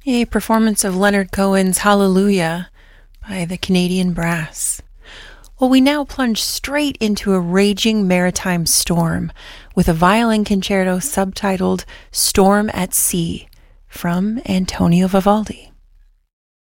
A performance of Leonard Cohen's Hallelujah by the Canadian Brass. Well, we now plunge straight into a raging maritime storm with a violin concerto subtitled Storm at Sea from Antonio Vivaldi.